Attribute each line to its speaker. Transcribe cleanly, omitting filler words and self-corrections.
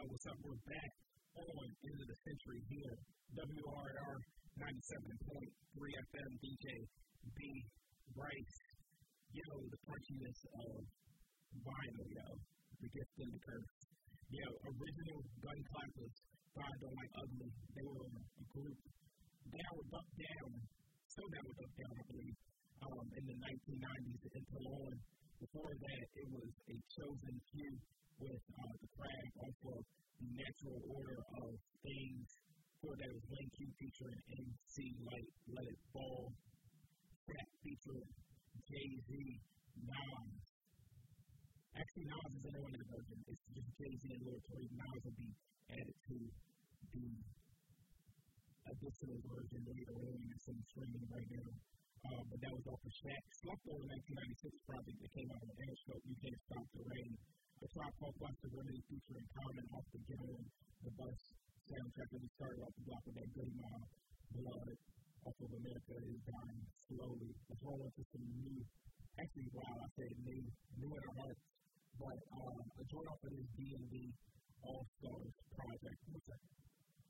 Speaker 1: What's up? We're back on End of the Century here. WRR 97.3 FM, DJ B. Bryce. Yo, the punchiness of vinyl, yo. The gift and the curse. Yo, original Gun Clappers, Five Don't Like Ugly. They were a group down with Duck Down, still down with Duck Down, I believe, in the 1990s until on. Before that, it was a chosen few with the Crab off of the Natural Order of Things. Before that was Lane Q featuring MC Light, Let It Fall. Fat featuring Jay-Z, Nas. Actually, Nas isn't on that version. It's just Jay-Z and Lil Tory. Nas will be added to the additional version later on. It's in streaming right now. But that was off of Shaq. Slump in 1996 project that came out on Interscope. You Can't Stop the Rain. A Tribe Called Quest Remedy featuring Common off the Get On the Bus soundtrack that we started off the block with that Goody Mob Blood off of America is Dying Slowly. Let's roll into some new, actually, wow, I said new in our hearts. But a joint off of this D&D All-Stars project. What's that?